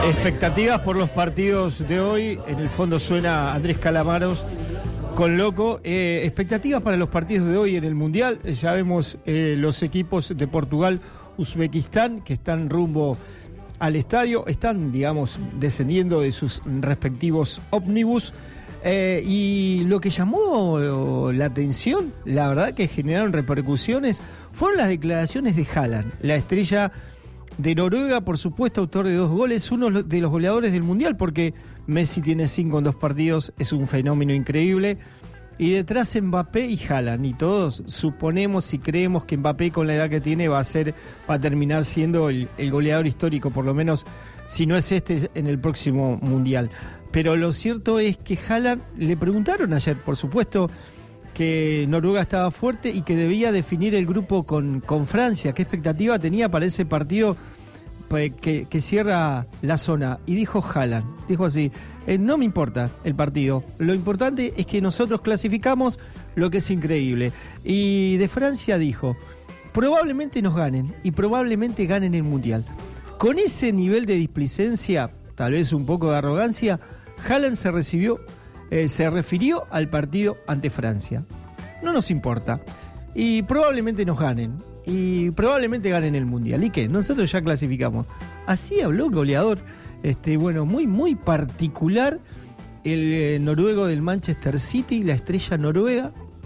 Expectativas por los partidos de hoy. En el fondo suena Andrés Calamaros con Loco. Expectativas para los partidos de hoy en el Mundial. Ya vemos los equipos de Portugal, Uzbekistán, que están rumbo al estadio. Están, digamos, descendiendo de sus respectivos ómnibus. Y lo que llamó la atención, la verdad que generaron repercusiones, fueron las declaraciones de Haaland, la estrella de Noruega, por supuesto, autor de 2 goles, uno de los goleadores del Mundial, porque Messi tiene 5 en 2 partidos, es un fenómeno increíble. Y detrás Mbappé y Haaland, y todos suponemos y creemos que Mbappé, con la edad que tiene, va a terminar siendo el goleador histórico, por lo menos si no es este, en el próximo Mundial. Pero lo cierto es que Haaland, le preguntaron ayer, por supuesto, que Noruega estaba fuerte y que debía definir el grupo con Francia. ¿Qué expectativa tenía para ese partido que cierra la zona? Y dijo Haaland, dijo así: no me importa el partido, lo importante es que nosotros clasificamos, lo que es increíble. Y de Francia dijo: probablemente nos ganen y probablemente ganen el Mundial. Con ese nivel de displicencia, tal vez un poco de arrogancia, Haaland se refirió al partido ante Francia. No nos importa. Y probablemente nos ganen. Y probablemente ganen el Mundial. ¿Y qué? Nosotros ya clasificamos. Así habló el goleador. Bueno, muy particular. El noruego del Manchester City, la estrella noruega.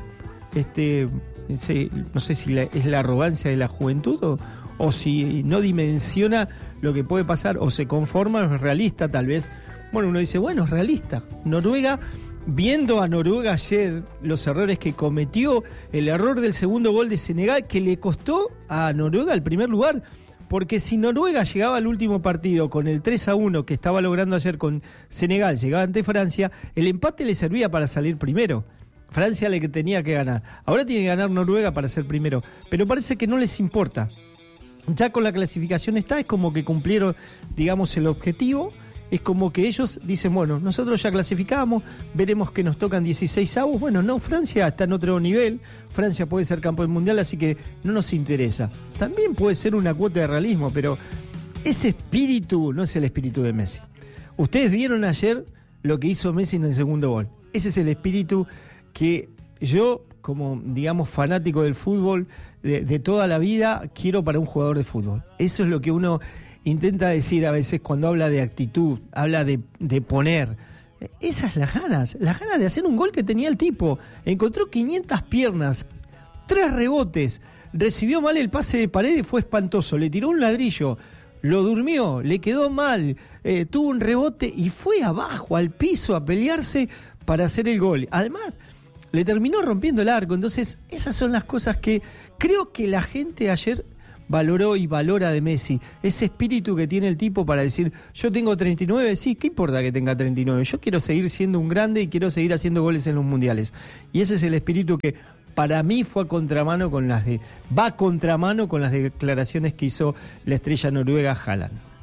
No sé si es la arrogancia de la juventud o si no dimensiona lo que puede pasar, o se conforma, es realista tal vez. Bueno, uno dice, bueno, es realista. Noruega, viendo a Noruega ayer, los errores que cometió, el error del segundo gol de Senegal, que le costó a Noruega el primer lugar, porque si Noruega llegaba al último partido con el 3-1 que estaba logrando ayer con Senegal, llegaba ante Francia, el empate le servía para salir primero. Francia le tenía que ganar. Ahora tiene que ganar Noruega para ser primero, pero parece que no les importa. Ya con la clasificación es como que cumplieron, digamos, el objetivo. Es como que ellos dicen, bueno, nosotros ya clasificamos, veremos que nos tocan 16avos. Bueno, no, Francia está en otro nivel, Francia puede ser campeón mundial, así que no nos interesa. También puede ser una cuota de realismo, pero ese espíritu no es el espíritu de Messi. Ustedes vieron ayer lo que hizo Messi en el segundo gol. Ese es el espíritu que yo, como, digamos, fanático del fútbol de toda la vida, quiero para un jugador de fútbol. Eso es lo que uno intenta decir a veces cuando habla de actitud, habla de poner. Esas las ganas de hacer un gol que tenía el tipo. Encontró 500 piernas, 3 rebotes, recibió mal el pase de Paredes, fue espantoso, le tiró un ladrillo, lo durmió, le quedó mal, tuvo un rebote y fue abajo, al piso, a pelearse para hacer el gol. Además, le terminó rompiendo el arco. Entonces, esas son las cosas que creo que la gente ayer valoró y valora de Messi. Ese espíritu que tiene el tipo para decir, yo tengo 39, sí, ¿qué importa que tenga 39? Yo quiero seguir siendo un grande y quiero seguir haciendo goles en los mundiales. Y ese es el espíritu que para mí va a contramano con las declaraciones que hizo la estrella noruega Haaland.